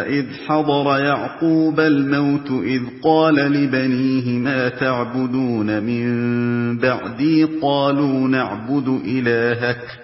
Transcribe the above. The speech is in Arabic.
وإذ حضر يعقوب الموت إذ قال لبنيه ما تعبدون من بعدي قالوا نعبد إلهك